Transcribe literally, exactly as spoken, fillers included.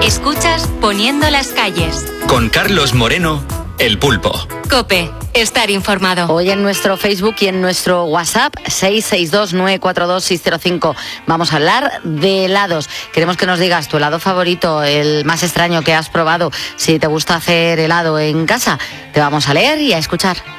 Escuchas Poniendo las calles. Con Carlos Moreno, El Pulpo. COPE. Estar informado. Hoy en nuestro Facebook y en nuestro WhatsApp seis seis dos nueve cuatro dos seis cero cinco vamos a hablar de helados. Queremos que nos digas tu helado favorito, el más extraño que has probado. Si te gusta hacer helado en casa, te vamos a leer y a escuchar.